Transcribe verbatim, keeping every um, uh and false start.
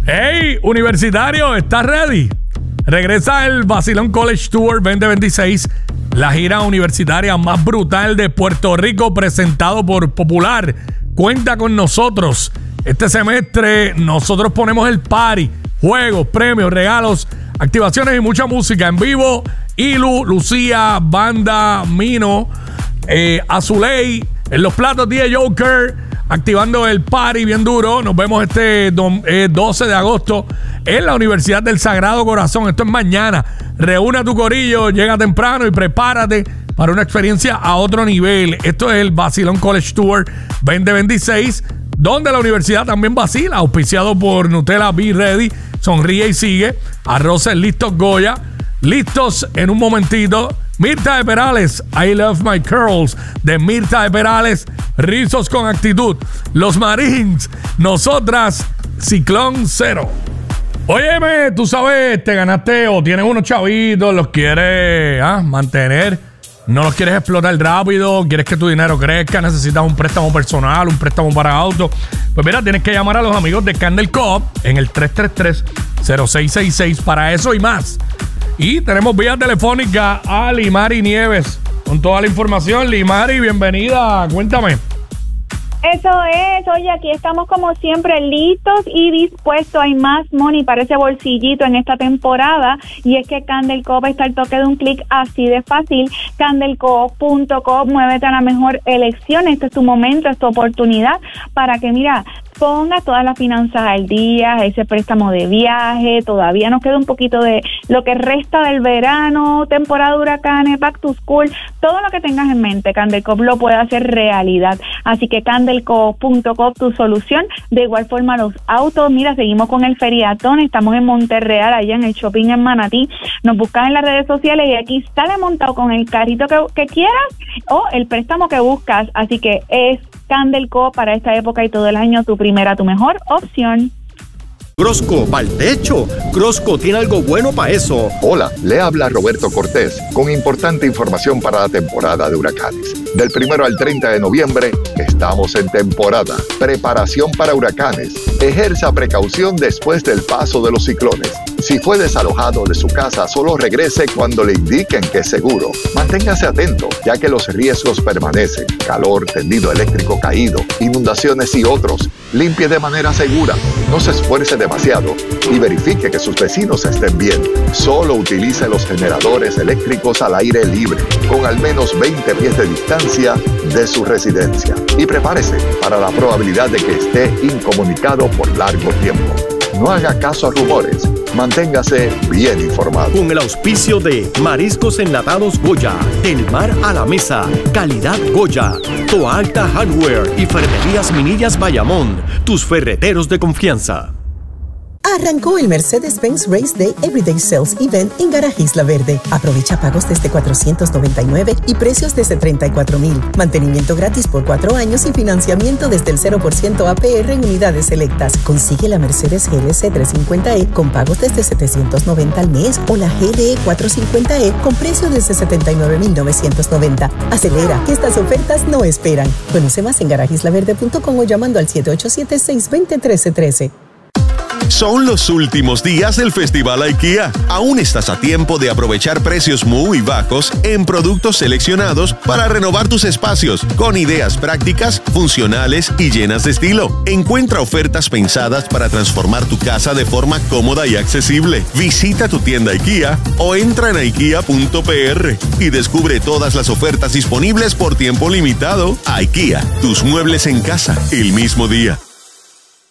Hey, universitario, ¿estás ready? Regresa el Vacilón College Tour veinte veintiséis, la gira universitaria más brutal de Puerto Rico, presentado por Popular. Cuenta con nosotros. Este semestre nosotros ponemos el party, juegos, premios, regalos, activaciones y mucha música en vivo. Ilu, Lucía, Banda, Mino, eh, Azuley, en los platos D J Joker, activando el party bien duro. Nos vemos este eh, doce de agosto en la Universidad del Sagrado Corazón. Esto es mañana. Reúne a tu corillo, llega temprano y prepárate para una experiencia a otro nivel. Esto es el Vacilón College Tour veinte veintiséis, donde la universidad también vacila, auspiciado por Nutella Be Ready, Sonríe y Sigue, Arroces Listos Goya, listos en un momentito. Mirta de Perales, I Love My Curls, de Mirta de Perales, rizos con actitud. Los Marines, nosotras, Ciclón Cero. Óyeme, tú sabes, te ganaste o tienes unos chavitos, los quieres ¿ah? mantener, no los quieres explotar rápido, quieres que tu dinero crezca, necesitas un préstamo personal, un préstamo para auto. Pues mira, tienes que llamar a los amigos de Candel Co-op en el tres tres tres, cero seis seis seis para eso y más. Y tenemos vía telefónica a Limari Nieves con toda la información. Limari, bienvenida, cuéntame. Eso es, oye, aquí estamos como siempre listos y dispuestos. Hay más money para ese bolsillito en esta temporada y es que Candel Co-op está al toque de un clic, así de fácil. Candel Co op punto com, muévete a la mejor elección. Este es tu momento, es tu oportunidad para que, mira, ponga todas las finanzas al día, ese préstamo de viaje. Todavía nos queda un poquito de lo que resta del verano, temporada de huracanes, back to school, todo lo que tengas en mente, Candel Co op lo puede hacer realidad. Así que Candel Co op punto com, tu solución. De igual forma los autos, mira, seguimos con el feriatón, estamos en Monterreal, allá en el shopping en Manatí. Nos buscas en las redes sociales y aquí sale montado con el carrito que, que quieras o el préstamo que buscas. Así que es Candel Co para esta época y todo el año, tu primera, tu mejor opción. Crosco, pa'l techo. Crosco tiene algo bueno para eso. Hola, le habla Roberto Cortés con importante información para la temporada de huracanes. Del primero al treinta de noviembre estamos en temporada. Preparación para huracanes. Ejerza precaución después del paso de los ciclones. Si fue desalojado de su casa, solo regrese cuando le indiquen que es seguro. Manténgase atento, ya que los riesgos permanecen. Calor, tendido eléctrico caído, inundaciones y otros. Limpie de manera segura. No se esfuerce demasiado y verifique que sus vecinos estén bien. Solo utilice los generadores eléctricos al aire libre, con al menos veinte pies de distancia de su residencia. Y prepárese para la probabilidad de que esté incomunicado por largo tiempo. No haga caso a rumores. Manténgase bien informado. Con el auspicio de Mariscos Enlatados Goya, del mar a la mesa, calidad Goya, Toa Alta Hardware y Ferreterías Minillas Bayamón, tus ferreteros de confianza. Arrancó el Mercedes-Benz Race Day Everyday Sales Event en Garaje Isla Verde. Aprovecha pagos desde cuatrocientos noventa y nueve y precios desde treinta y cuatro mil. Mantenimiento gratis por cuatro años y financiamiento desde el cero por ciento A P R en unidades selectas. Consigue la Mercedes G L C trescientos cincuenta E con pagos desde setecientos noventa al mes o la G L E cuatrocientos cincuenta E con precio desde setenta y nueve mil novecientos noventa. Acelera, que estas ofertas no esperan. Conoce más en garaje isla verde punto com o llamando al siete ocho siete, seis dos cero, uno tres uno tres. Son los últimos días del Festival IKEA. Aún estás a tiempo de aprovechar precios muy bajos en productos seleccionados para renovar tus espacios con ideas prácticas, funcionales y llenas de estilo. Encuentra ofertas pensadas para transformar tu casa de forma cómoda y accesible. Visita tu tienda IKEA o entra en ikea punto p r y descubre todas las ofertas disponibles por tiempo limitado. IKEA, tus muebles en casa el mismo día.